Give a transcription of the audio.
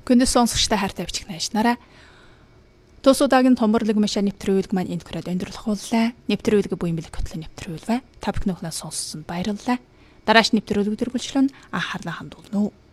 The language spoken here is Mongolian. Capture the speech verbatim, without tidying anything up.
Күндес сонсогчтой хайртай бичих найшнараа. Тус удаагийн томборлог машаа нэвтрүүлэг маань энд хүрээд өндөрлөх боллаа. Нэвтрүүлэг буян бэлэг хөтлөн нэвтрүүлвэ. Та бүхэн сонссонд баярлалаа. Дараач нэвтрүүлэг төрөлжлөн анхаарлаа хандуулна уу.